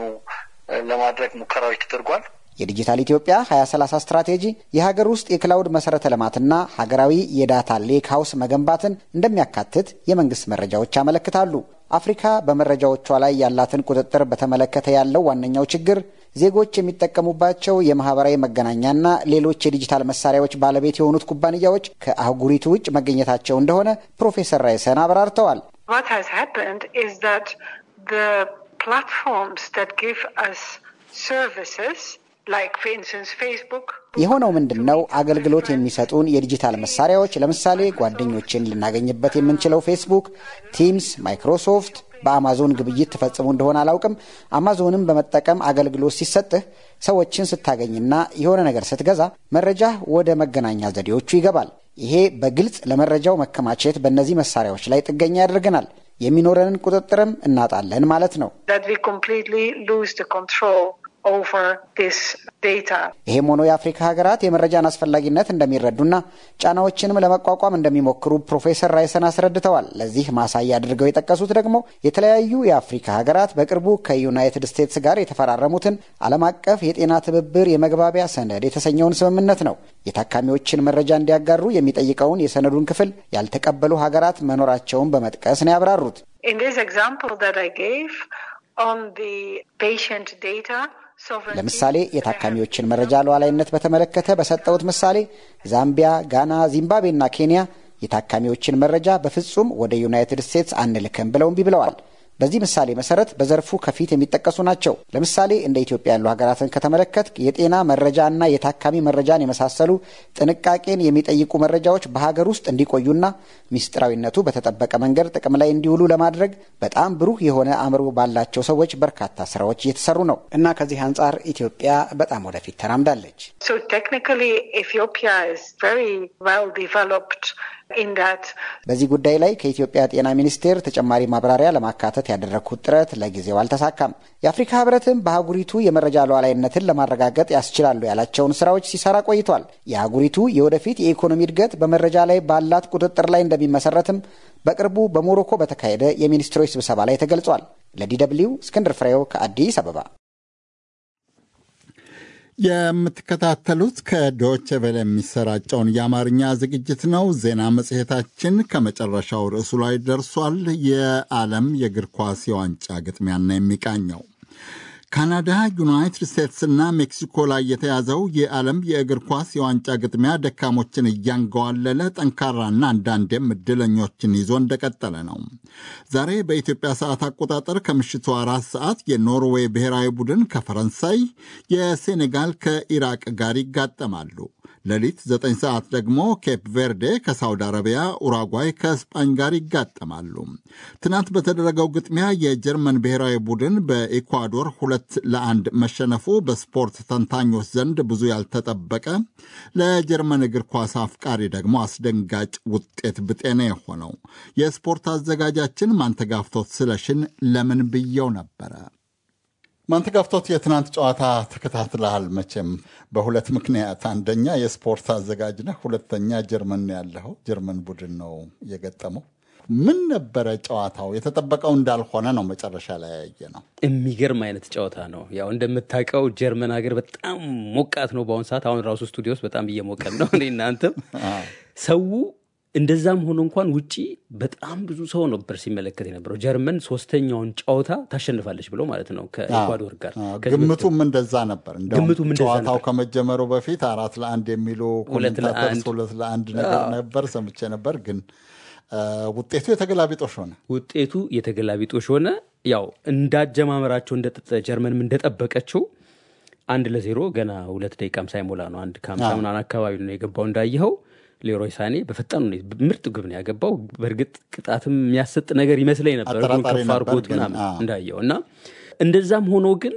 ለማድረግ ሙከራዎች ተደርጓል። የዲጂታል ኢትዮጵያ 2030 ስትራቴጂ የሀገር ውስጥ የክላውድ መሰረተ ልማትና ሀገራዊ የዳታ ሌክ ሀውስ መገንባትን እንደሚያካትት የመንግስት መረጃዎች ያመለክታሉ። አፍሪካ በመረጃዎቿ ላይ ያላትን ቁጥጥር በተመለከተ ያለው ዋነኛው ችግር ዜጎች የሚጠቀሙባቸው የማህበራዊ መገናኛና ሌሎች የዲጂታል መሳሪያዎች ባለቤት የሆኑት ኩባንያዎች ከአህጉሪቱ ውጭ መገኘታቸው እንደሆነ ፕሮፌሰር ራይሰን አብራርተዋል። What has happened is that the platforms that give us services like for instance Facebook የሆነው ምንድነው? አገልግሎት የሚሰጡን የዲጂታል መሳሪያዎች ለምሳሌ ጓደኞችን ልናገኝበት የምንችለው ፌስቡክ፣ ቲምስ፣ ማይክሮሶፍት በአማዞን ግብይት ተፈጽሞ እንደሆነ አላውቅም። አማዞንን በመጠቀም አገልግሎት ሲሰጥህ ሰዎችን ስታገኝና የሆነ ነገር ስትገዛ መረጃ ወደ መገናኛ ዘዴዎቹ ይገባል። ይሄ በግልጽ ለመረጃው መከማቸት በእነዚህ መሳሪያዎች ላይ ጥገኛ ያደርገናል። የሚኖረንን ቁጥጥርም እናጣለን ማለት ነው። that we completely lose the control over this data. ይሄም ሆኖ የአፍሪካ ሀገራት የመረጃን አስፈላጊነት እንደሚረዱና ጫናዎችንም ለመቋቋም እንደሚሞክሩ ፕሮፌሰር ራይሰን አስረድተዋል። ለዚህ ማሳያ አድርገው የጠቀሱት ደግሞ የተለያዩ የአፍሪካ ሀገራት በቅርቡ ከዩናይትድ ስቴትስ ጋር የተፈራረሙትን ዓለም አቀፍ የጤና ትብብር የመግባቢያ ሰነድ የተሰኘውን ስምምነት ነው። የታካሚዎችን መረጃ እንዲያጋሩ የሚጠይቀውን የሰነዱን ክፍል ያልተቀበሉ ሀገራት መኖራቸውን በመጥቀስ ነው ያብራሩት። In this example that I gave on the patient data ለምሳሌ የታካሚዎችን መረጃ ሉዓላዊነት በተመለከተ በሰጠውት ምሳሌ ዛምቢያ፣ ጋና፣ ዚምባብዌና ኬንያ የታካሚዎችን መረጃ በፍጹም ወደ ዩናይትድ ስቴትስ አንልክም ብለው እምቢ ብለዋል። በዚህ ምሳሌ መሰረት በዘርፉ ከፊት የሚጠቀሱ ናቸው። ለምሳሌ እንደ ኢትዮጵያ ያሉ ሀገራትን ከተመለከት የጤና መረጃና የታካሚ መረጃን የመሳሰሉ ጥንቃቄን የሚጠይቁ መረጃዎች በሀገር ውስጥ እንዲቆዩና ሚስጥራዊነቱ በተጠበቀ መንገድ ጥቅም ላይ እንዲውሉ ለማድረግ በጣም ብሩህ የሆነ አእምሮ ባላቸው ሰዎች በርካታ ስራዎች እየተሰሩ ነው እና ከዚህ አንጻር ኢትዮጵያ በጣም ወደፊት ተራምዳለች። So technically Ethiopia is very well developed in that. በዚህ ጉዳይ ላይ ከኢትዮጵያ ጤና ሚኒስቴር ተጨማሪ ማብራሪያ ለማካተት ያደረኩት ጥረት ለጊዜው አልተሳካም። የአፍሪካ ህብረትም በአህጉሪቱ የመረጃ ሉዓላዊነትን ለማረጋገጥ ያስችላሉ ያላቸውን ስራዎች ሲሰራ ቆይቷል። የአህጉሪቱ የወደፊት የኢኮኖሚ እድገት በመረጃ ላይ ባላት ቁጥጥር ላይ እንደሚመሰረትም በቅርቡ በሞሮኮ በተካሄደ የሚኒስትሮች ስብሰባ ላይ ተገልጿል። ለዲ.ደብልዩ እስክንድር ፍሬው ከአዲስ አበባ። የምትከታተሉት ከዶይቼ ቬለ የሚሰራጨውን የአማርኛ ዝግጅት ነው። ዜና መጽሔታችን ከመጨረሻው ርዕሱ ላይ ደርሷል። የዓለም የእግር ኳስ የዋንጫ ግጥሚያና የሚቃኘው ካናዳ፣ ዩናይትድ ስቴትስና ሜክሲኮ ላይ የተያዘው የዓለም የእግር ኳስ የዋንጫ ግጥሚያ ደካሞችን እያንገዋለለ ጠንካራና አንዳንዴም እድለኞችን ይዞ እንደቀጠለ ነው። ዛሬ በኢትዮጵያ ሰዓት አቆጣጠር ከምሽቱ 4 ሰዓት የኖርዌይ ብሔራዊ ቡድን ከፈረንሳይ፣ የሴኔጋል ከኢራቅ ጋር ይጋጠማሉ። ሌሊት 9 ሰዓት ደግሞ ኬፕ ቬርዴ ከሳውዲ አረቢያ፣ ኡራጓይ ከስፓኝ ጋር ይጋጠማሉ። ትናንት በተደረገው ግጥሚያ የጀርመን ብሔራዊ ቡድን በኢኳዶር 2-1 መሸነፉ በስፖርት ተንታኞች ዘንድ ብዙ ያልተጠበቀ፣ ለጀርመን እግር ኳስ አፍቃሪ ደግሞ አስደንጋጭ ውጤት ብጤነ የሆነው የስፖርት አዘጋጃችን ማንተጋፍቶት ስለሽን ለምን ብየው ነበረ። ማንተጋፍቶት የትናንት ጨዋታ ተከታትለሃል መቼም በሁለት ምክንያት። አንደኛ የስፖርት አዘጋጅ ነህ፣ ሁለተኛ ጀርመን ያለኸው ጀርመን ቡድን ነው የገጠመው። ምን ነበረ ጨዋታው? የተጠበቀው እንዳልሆነ ነው መጨረሻ ላይ ያየ ነው። የሚገርም አይነት ጨዋታ ነው። ያው እንደምታውቀው ጀርመን ሀገር በጣም ሞቃት ነው በአሁኑ ሰዓት። አሁን ራሱ ስቱዲዮ ውስጥ በጣም እየሞቀን ነው እኔ እናንተም። ሰው እንደዛም ሆኖ እንኳን ውጪ በጣም ብዙ ሰው ነበር ሲመለከት የነበረው። ጀርመን 3ኛውን ጨዋታ ታሸንፋለች ብሎ ማለት ነው ከኢኳዶር ጋር። ግምቱም እንደዛ ነበር። እንደውም ጨዋታው ከመጀመሩ በፊት 4-1 የሚሉ ኮሜንታተርስ 2-1 ነገር ነበር ሰምቼ ነበር። ግን ውጤቱ የተገላቢጦሽ ሆነ። ውጤቱ የተገላቢጦሽ ሆነ። ያው እንዳጀማመራቸው ጀርመንም እንደጠበቀችው 1-0 ገና 2 ደቂቃም ሳይሞላ ነው 1:50 ምናምን አካባቢ ነው የገባው እንዳየኸው። ሌሮይ ሳኔ በፈጣን ምርጥ ግብ ነው ያገባው። በእርግጥ ቅጣትም የሚያሰጥ ነገር ይመስለኝ ነበር ከፍ አድርጎት ምናምን እንዳየውና እንደዛም ሆኖ ግን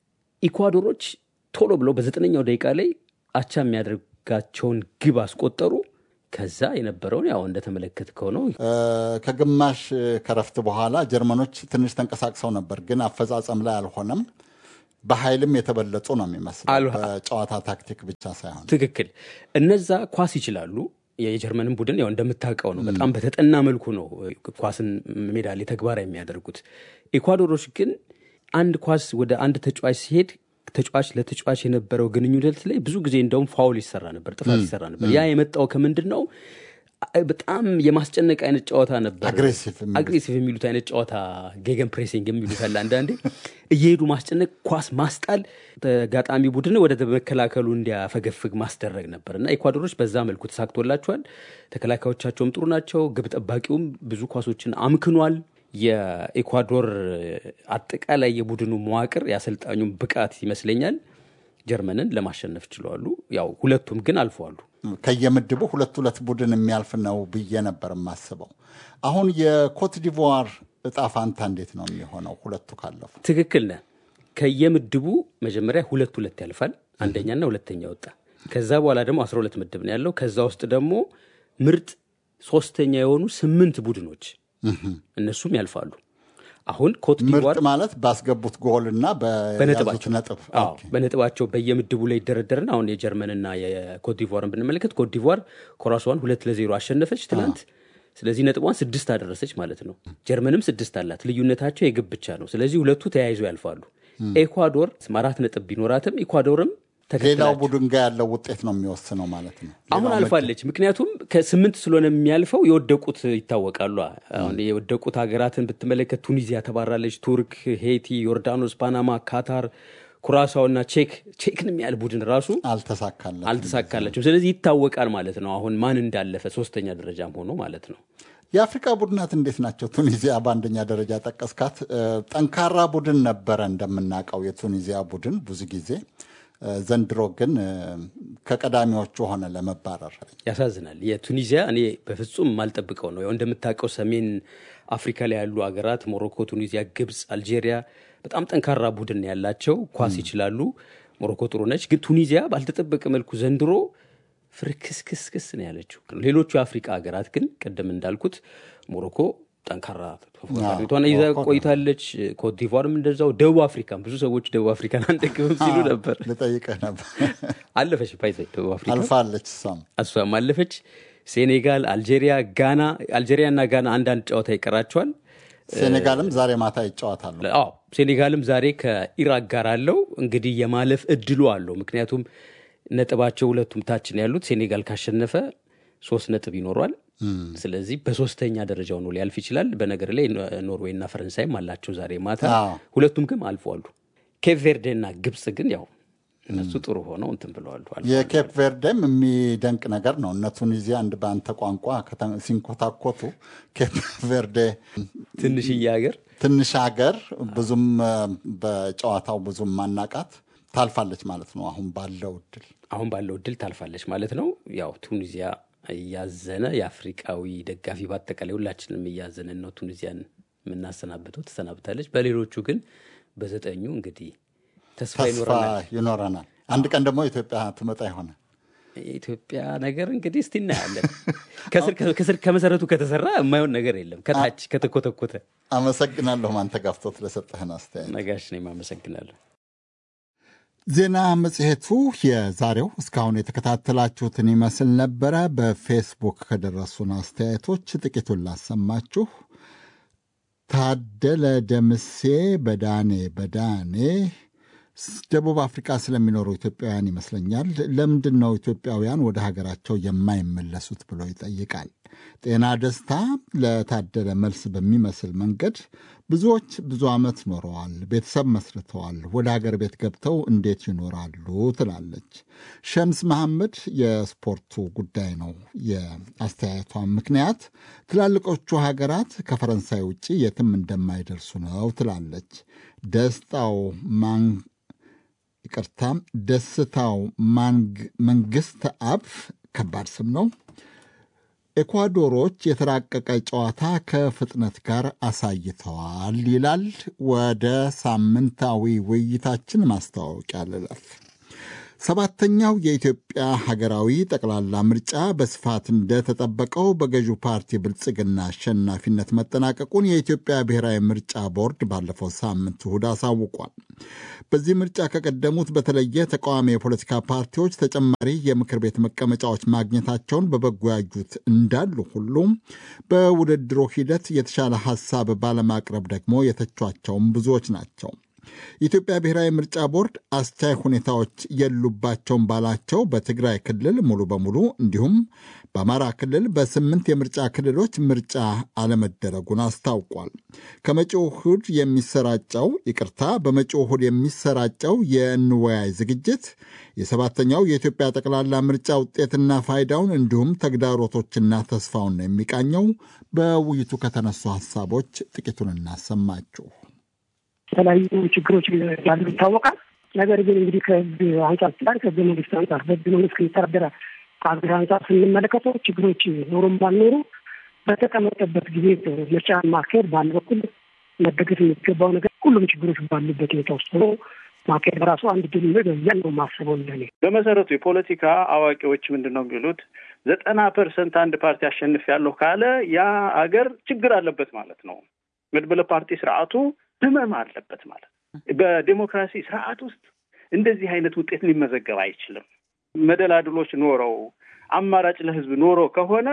ኢኳዶሮች ቶሎ ብሎ በ9ኛው ደቂቃ ላይ አቻ የሚያደርጋቸውን ግብ አስቆጠሩ። ከዛ የነበረውን ያው እንደተመለከትከው ነው። ከግማሽ ከረፍት በኋላ ጀርመኖች ትንሽ ተንቀሳቅሰው ነበር፣ ግን አፈጻጸም ላይ አልሆነም። በኃይልም የተበለጡ ነው የሚመስለው፣ በጨዋታ ታክቲክ ብቻ ሳይሆን። ትክክል። እነዛ ኳስ ይችላሉ። የጀርመንን ቡድን ያው እንደምታውቀው ነው፣ በጣም በተጠና መልኩ ነው ኳስን ሜዳ ላይ ተግባራዊ የሚያደርጉት። ኢኳዶሮች ግን አንድ ኳስ ወደ አንድ ተጫዋች ሲሄድ ተጫዋች ለተጫዋች የነበረው ግንኙነት ላይ ብዙ ጊዜ እንደውም ፋውል ይሰራ ነበር፣ ጥፋት ይሰራ ነበር። ያ የመጣው ከምንድነው? በጣም የማስጨነቅ አይነት ጨዋታ ነበር። አግሬሲቭ የሚሉት አይነት ጨዋታ፣ ጌገን ፕሬሲንግ የሚሉት አለ። አንዳንዴ እየሄዱ ማስጨነቅ፣ ኳስ ማስጣል፣ ተጋጣሚ ቡድን ወደ መከላከሉ እንዲያፈገፍግ ማስደረግ ነበርና ኢኳዶሮች በዛ መልኩ ተሳክቶላቸዋል። ተከላካዮቻቸውም ጥሩ ናቸው። ግብ ጠባቂውም ብዙ ኳሶችን አምክኗል። የኢኳዶር አጠቃላይ የቡድኑ መዋቅር ያሰልጣኙን ብቃት ይመስለኛል ጀርመንን ለማሸነፍ ችለዋል። ያው ሁለቱም ግን አልፈዋል። ከየምድቡ ሁለት ቡድን የሚያልፍ ነው ብዬ ነበር የማስበው። አሁን የኮት ዲቮር እጣ ፋንታ እንዴት ነው የሚሆነው? ሁለቱ ካለፉ። ትክክል ነህ። ከየምድቡ መጀመሪያ ሁለት ያልፋል። አንደኛና ሁለተኛ ወጣ። ከዛ በኋላ ደግሞ 12 ምድብ ነው ያለው። ከዛ ውስጥ ደግሞ ምርጥ ሶስተኛ የሆኑ 8 ቡድኖች እነሱም ያልፋሉ። አሁን ኮት ዲቮር ምርጥ ማለት ባስገቡት ጎልና በያዙት ነጥብ በነጥባቸው በየምድቡ ላይ ይደረደርና አሁን የጀርመንና የኮት ዲቮርን ብንመለከት ኮት ዲቮር ኮራሷን 2-0 አሸነፈች ትላንት። ስለዚህ ነጥቧን 6 አደረሰች ማለት ነው። ጀርመንም 6 አላት። ልዩነታቸው የግብ ብቻ ነው። ስለዚህ ሁለቱ ተያይዘው ያልፋሉ። ኢኳዶር 4 ነጥብ ቢኖራትም ኢኳዶርም ሌላው ቡድን ጋር ያለው ውጤት ነው የሚወስነው ማለት ነው። አሁን አልፋለች። ምክንያቱም ከ8 ስለሆነ የሚያልፈው የወደቁት ይታወቃሉ። አሁን የወደቁት ሀገራትን ብትመለከት ቱኒዚያ ተባራለች፣ ቱርክ፣ ሄይቲ፣ ዮርዳኖስ፣ ፓናማ፣ ካታር፣ ኩራሳውና ቼክን የሚያል ቡድን ራሱ አልተሳካላቸው። ስለዚህ ይታወቃል ማለት ነው አሁን ማን እንዳለፈ ሶስተኛ ደረጃም ሆኖ ማለት ነው። የአፍሪካ ቡድናት እንዴት ናቸው? ቱኒዚያ በአንደኛ ደረጃ ጠቀስካት። ጠንካራ ቡድን ነበረ እንደምናውቀው የቱኒዚያ ቡድን ብዙ ጊዜ። ዘንድሮ ግን ከቀዳሚዎቹ ሆነ ለመባረር። ያሳዝናል። የቱኒዚያ እኔ በፍጹም ማልጠብቀው ነው። እንደምታውቀው ሰሜን አፍሪካ ላይ ያሉ ሀገራት ሞሮኮ፣ ቱኒዚያ፣ ግብጽ፣ አልጄሪያ በጣም ጠንካራ ቡድን ያላቸው ኳስ ይችላሉ። ሞሮኮ ጥሩ ነች። ግን ቱኒዚያ ባልተጠበቀ መልኩ ዘንድሮ ፍርክስክስክስ ነው ያለችው። ሌሎቹ የአፍሪካ ሀገራት ግን ቀደም እንዳልኩት ሞሮኮ ጠንካራ ተፎካካሪቷን ይዛ ቆይታለች። ኮት ዲቮርም እንደዛው። ደቡብ አፍሪካም ብዙ ሰዎች ደቡብ አፍሪካን አንደግም ሲሉ ነበር። ልጠይቅህ ነበር። አለፈች ባይዘይ ደቡብ አፍሪካ አልፋለች። እሷም አለፈች። ሴኔጋል፣ አልጄሪያና ጋና አንዳንድ ጨዋታ ይቀራቸዋል። ሴኔጋልም ዛሬ ማታ ይጫወታሉ። ሴኔጋልም ዛሬ ከኢራቅ ጋር አለው። እንግዲህ የማለፍ እድሉ አለው። ምክንያቱም ነጥባቸው ሁለቱም ታች ነው ያሉት። ሴኔጋል ካሸነፈ 3 ነጥብ ይኖሯል። ስለዚህ በሶስተኛ ደረጃው ነው ሊያልፍ ይችላል። በነገር ላይ ኖርዌይና ፈረንሳይም አላቸው ዛሬ ማታ። ሁለቱም ግን አልፈዋል። ኬፕ ቬርዴና ግብጽ ግን ያው እነሱ ጥሩ ሆነው እንትን ብለዋል። የኬፕ ቬርዴም የሚደንቅ ነገር ነው። እነ ቱኒዚያ አንድ በአንተ ቋንቋ ሲንኮታኮቱ ኬፕ ቬርዴ ትንሽ ሀገር ብዙም በጨዋታው ብዙም ማናቃት ታልፋለች ማለት ነው። አሁን ባለው እድል ታልፋለች ማለት ነው። ያው ቱኒዚያ እያዘነ የአፍሪካዊ ደጋፊ በአጠቃላይ ሁላችንም እያዘነን ነው ቱኒዚያን የምናሰናብተው። ተሰናብታለች። በሌሎቹ ግን በ9 እንግዲህ ተስፋ ይኖረናል። አንድ ቀን ደግሞ ኢትዮጵያ ትመጣ ይሆናል። የኢትዮጵያ ነገር እንግዲህ እስቲ እናያለን። ከስር ከመሰረቱ ከተሰራ የማይሆን ነገር የለም። ከታች ከተኮተኮተ። አመሰግናለሁ ማንተጋፍቶት ለሰጠህን አስተያየት። ነጋሽ ነኝ። አመሰግናለሁ። ዜና መጽሔቱ የዛሬው እስካሁን የተከታተላችሁትን ይመስል ነበረ። በፌስቡክ ከደረሱን አስተያየቶች ጥቂቱን ላሰማችሁ። ታደለ ደምሴ በዳኔ ደቡብ አፍሪካ ስለሚኖሩ ኢትዮጵያውያን ይመስለኛል። ለምንድን ነው ኢትዮጵያውያን ወደ ሀገራቸው የማይመለሱት ብሎ ይጠይቃል። ጤና ደስታ ለታደለ መልስ በሚመስል መንገድ ብዙዎች ብዙ ዓመት ኖረዋል፣ ቤተሰብ መስርተዋል፣ ወደ ሀገር ቤት ገብተው እንዴት ይኖራሉ ትላለች። ሸምስ መሐመድ የስፖርቱ ጉዳይ ነው የአስተያየቷ ምክንያት። ትላልቆቹ ሀገራት ከፈረንሳይ ውጭ የትም እንደማይደርሱ ነው ትላለች። ደስታው መንግስት አብ ከባድ ስም ነው። ኤኳዶሮች የተራቀቀ ጨዋታ ከፍጥነት ጋር አሳይተዋል ይላል። ወደ ሳምንታዊ ውይይታችን ማስተዋወቂያ ልለፍ። ሰባተኛው የኢትዮጵያ ሀገራዊ ጠቅላላ ምርጫ በስፋት እንደተጠበቀው በገዢው ፓርቲ ብልጽግና አሸናፊነት መጠናቀቁን የኢትዮጵያ ብሔራዊ ምርጫ ቦርድ ባለፈው ሳምንት እሁድ አሳውቋል። በዚህ ምርጫ ከቀደሙት በተለየ ተቃዋሚ የፖለቲካ ፓርቲዎች ተጨማሪ የምክር ቤት መቀመጫዎች ማግኘታቸውን በበጎ ያዩት እንዳሉ ሁሉ በውድድሩ ሂደት የተሻለ ሀሳብ ባለማቅረብ ደግሞ የተቿቸውም ብዙዎች ናቸው። የኢትዮጵያ ብሔራዊ ምርጫ ቦርድ አስቻይ ሁኔታዎች የሉባቸውም ባላቸው በትግራይ ክልል ሙሉ በሙሉ እንዲሁም በአማራ ክልል በ8 የምርጫ ክልሎች ምርጫ አለመደረጉን አስታውቋል። በመጪው እሁድ የሚሰራጨው የእንወያይ ዝግጅት የሰባተኛው የኢትዮጵያ ጠቅላላ ምርጫ ውጤትና ፋይዳውን እንዲሁም ተግዳሮቶችና ተስፋውን ነው የሚቃኘው። በውይይቱ ከተነሱ ሀሳቦች ጥቂቱን እናሰማችሁ። የተለያዩ ችግሮች ያሉ ይታወቃል። ነገር ግን እንግዲህ ከህግ አንጻር ሲባል ከህገ መንግስት አንጻር በህገ መንግስት የሚተዳደር ከሀገር አንጻር ስንመለከተው ችግሮች ኖሩም ባልኖሩ በተቀመጠበት ጊዜ ምርጫ ማካሄድ በአንድ በኩል መደገፍ የሚገባው ነገር ሁሉም ችግሮች ባሉበት ሁኔታ ውስጥ ሆኖ ማካሄድ በራሱ አንድ ድል በዚያን ነው ማስበው። እንደኔ በመሰረቱ የፖለቲካ አዋቂዎች ምንድን ነው የሚሉት 90% አንድ ፓርቲ አሸንፍ ያለው ካለ ያ አገር ችግር አለበት ማለት ነው። መድበለ ፓርቲ ስርዓቱ ህመም አለበት ማለት ነው። በዲሞክራሲ ስርዓት ውስጥ እንደዚህ አይነት ውጤት ሊመዘገብ አይችልም። መደላድሎች ኖረው አማራጭ ለህዝብ ኖሮ ከሆነ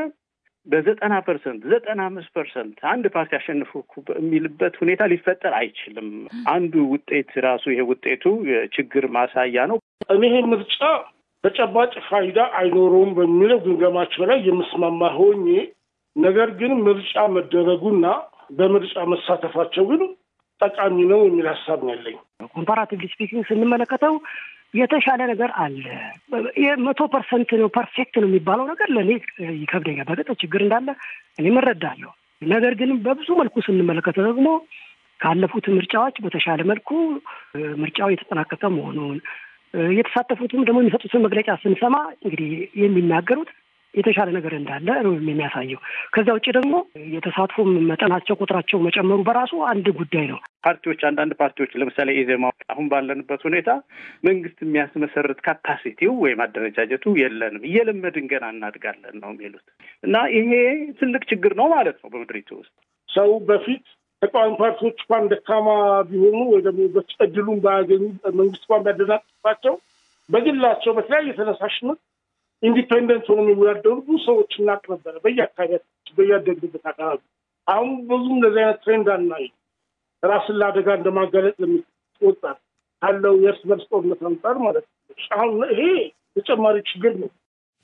በ90% 95% አንድ ፓርቲ አሸንፎ የሚልበት ሁኔታ ሊፈጠር አይችልም። አንዱ ውጤት ራሱ ይሄ ውጤቱ ችግር ማሳያ ነው። ይሄ ምርጫ ተጨባጭ ፋይዳ አይኖረውም በሚለው ግምገማቸው ላይ የምስማማ ሆኜ ነገር ግን ምርጫ መደረጉና በምርጫ መሳተፋቸው ግን ጠቃሚ ነው የሚል ሀሳብ ነው ያለኝ። ኮምፓራቲቭሊ ስፒኪንግ ስንመለከተው የተሻለ ነገር አለ። 100% ነው ፐርፌክት ነው የሚባለው ነገር ለእኔ ይከብደኛል። በገጠ ችግር እንዳለ እኔ እረዳለሁ። ነገር ግን በብዙ መልኩ ስንመለከተው ደግሞ ካለፉት ምርጫዎች በተሻለ መልኩ ምርጫው የተጠናቀቀ መሆኑን የተሳተፉትም ደግሞ የሚሰጡትን መግለጫ ስንሰማ እንግዲህ የሚናገሩት የተሻለ ነገር እንዳለ ነው የሚያሳየው። ከዛ ውጭ ደግሞ የተሳትፎ መጠናቸው ቁጥራቸው መጨመሩ በራሱ አንድ ጉዳይ ነው። አንዳንድ ፓርቲዎች ለምሳሌ ኢዜማ አሁን ባለንበት ሁኔታ መንግስት የሚያስመሰርት ካፓሲቲው ወይም አደረጃጀቱ የለንም፣ እየለመድን ገና እናድጋለን ነው የሚሉት እና ይሄ ትልቅ ችግር ነው ማለት ነው በምድሪቱ ውስጥ። ሰው በፊት ተቃዋሚ ፓርቲዎች እንኳን ደካማ ቢሆኑ ወይ ደግሞ በእድሉን ባያገኙ መንግስት እንኳን ቢያደናቅፋቸው በግላቸው በተለያየ ተነሳሽነት ኢንዲፔንደንት ሆኖ የሚወዳደሩ ብዙ ሰዎች እናቅ ነበረ በየአካባቢያችን በያደግንበት አካባቢ። አሁን ብዙ እንደዚህ አይነት ትሬንድ አናይ። ራስን ለአደጋ እንደማጋለጥ ለሚወጣት ካለው የእርስ በርስ ጦርነት አንጻር ማለት ነው። አሁን ይሄ ተጨማሪ ችግር ነው።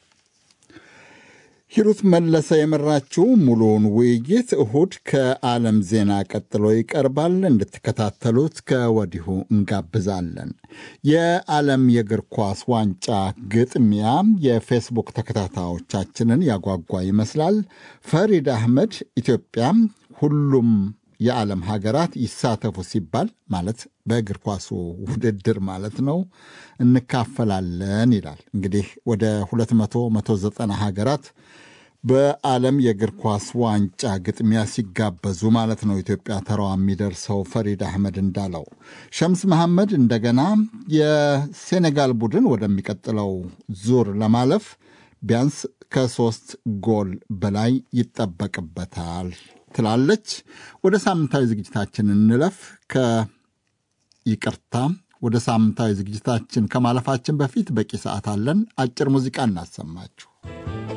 ሂሩት መለሰ የመራችው ሙሉውን ውይይት እሁድ ከዓለም ዜና ቀጥሎ ይቀርባል። እንድትከታተሉት ከወዲሁ እንጋብዛለን። የዓለም የእግር ኳስ ዋንጫ ግጥሚያ የፌስቡክ ተከታታዮቻችንን ያጓጓ ይመስላል። ፈሪድ አህመድ ኢትዮጵያ ሁሉም የዓለም ሀገራት ይሳተፉ ሲባል ማለት በእግር ኳሱ ውድድር ማለት ነው እንካፈላለን ይላል። እንግዲህ ወደ 290 ሀገራት በዓለም የእግር ኳስ ዋንጫ ግጥሚያ ሲጋበዙ ማለት ነው ኢትዮጵያ ተራዋ የሚደርሰው። ፈሪድ አህመድ እንዳለው ሸምስ መሐመድ እንደገና የሴኔጋል ቡድን ወደሚቀጥለው ዙር ለማለፍ ቢያንስ ከ3 ጎል በላይ ይጠበቅበታል ትላለች። ወደ ሳምንታዊ ዝግጅታችን እንለፍ። ወደ ሳምንታዊ ዝግጅታችን ከማለፋችን በፊት በቂ ሰዓት አለን። አጭር ሙዚቃ እናሰማችሁ።